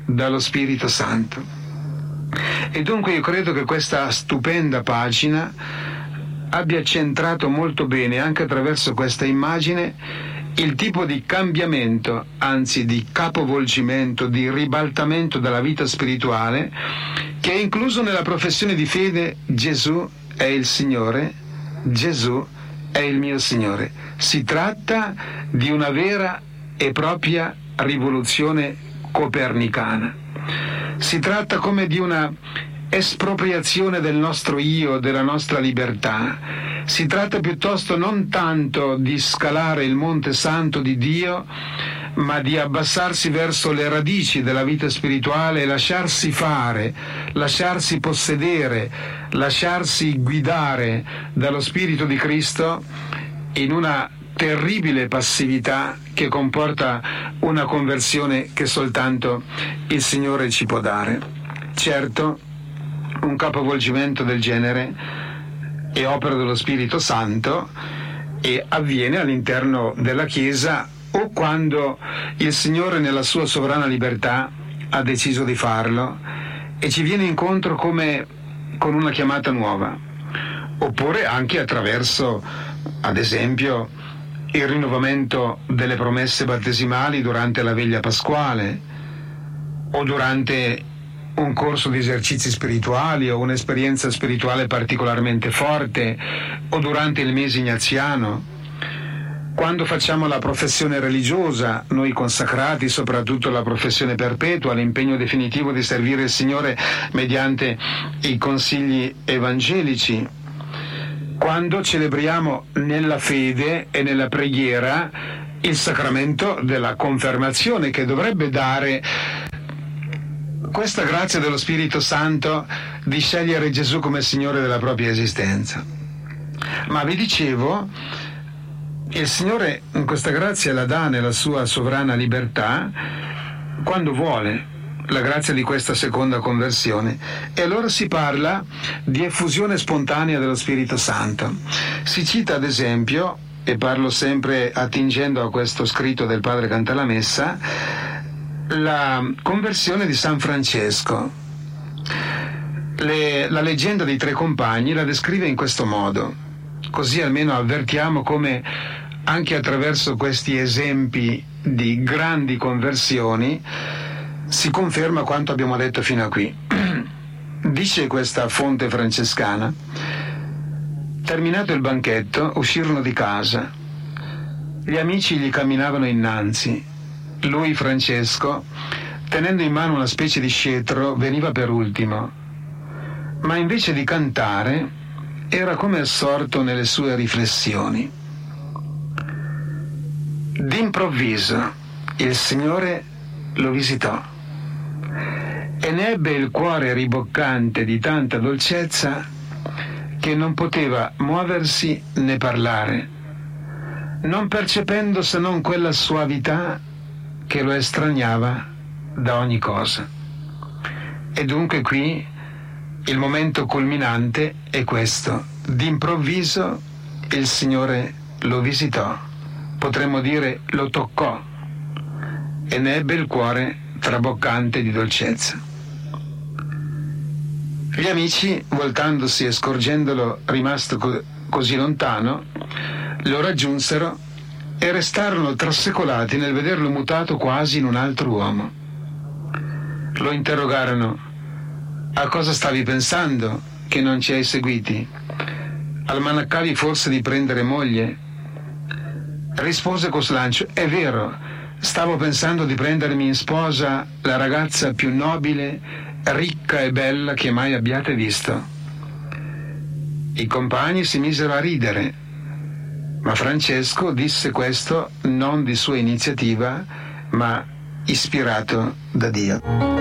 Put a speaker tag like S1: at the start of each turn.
S1: dallo Spirito Santo. E dunque io credo che questa stupenda pagina abbia centrato molto bene, anche attraverso questa immagine, il tipo di cambiamento, anzi di capovolgimento, di ribaltamento della vita spirituale che è incluso nella professione di fede: Gesù è il Signore, Gesù è il mio Signore. Si tratta di una vera e propria rivoluzione copernicana. Si tratta come di una espropriazione del nostro io, della nostra libertà. Si tratta piuttosto non tanto di scalare il Monte Santo di Dio, ma di abbassarsi verso le radici della vita spirituale e lasciarsi fare, lasciarsi possedere, lasciarsi guidare dallo Spirito di Cristo in una terribile passività che comporta una conversione che soltanto il Signore ci può dare. Certo, un capovolgimento del genere è opera dello Spirito Santo e avviene all'interno della Chiesa o quando il Signore nella sua sovrana libertà ha deciso di farlo e ci viene incontro come con una chiamata nuova, oppure anche attraverso, ad esempio, il rinnovamento delle promesse battesimali durante la veglia pasquale o durante un corso di esercizi spirituali o un'esperienza spirituale particolarmente forte o durante il mese ignaziano. Quando facciamo la professione religiosa, noi consacrati, soprattutto la professione perpetua, l'impegno definitivo di servire il Signore mediante i consigli evangelici, quando celebriamo nella fede e nella preghiera il sacramento della confermazione, che dovrebbe dare questa grazia dello Spirito Santo di scegliere Gesù come Signore della propria esistenza. Ma vi dicevo, il Signore questa grazia la dà nella sua sovrana libertà quando vuole, la grazia di questa seconda conversione, e allora si parla di effusione spontanea dello Spirito Santo. Si cita ad esempio, e parlo sempre attingendo a questo scritto del Padre Cantalamessa, la conversione di San Francesco. La leggenda dei tre compagni la descrive in questo modo, così almeno avvertiamo come anche attraverso questi esempi di grandi conversioni si conferma quanto abbiamo detto fino a qui. Dice questa fonte francescana: terminato il banchetto, uscirono di casa. Gli amici gli camminavano innanzi. Lui, Francesco, tenendo in mano una specie di scettro, veniva per ultimo, ma invece di cantare era come assorto nelle sue riflessioni. D'improvviso il Signore lo visitò e ne ebbe il cuore riboccante di tanta dolcezza che non poteva muoversi né parlare, non percependo se non quella suavità che lo estraniava da ogni cosa. E dunque qui il momento culminante è questo: d'improvviso il Signore lo visitò, potremmo dire lo toccò, e ne ebbe il cuore traboccante di dolcezza. Gli amici, voltandosi e scorgendolo rimasto così lontano, lo raggiunsero e restarono trasecolati nel vederlo mutato quasi in un altro uomo. Lo interrogarono: a cosa stavi pensando che non ci hai seguiti? Almanaccavi forse di prendere moglie? Rispose con slancio: è vero, stavo pensando di prendermi in sposa la ragazza più nobile, ricca e bella che mai abbiate visto. I compagni si misero a ridere, ma Francesco disse questo non di sua iniziativa, ma ispirato da Dio.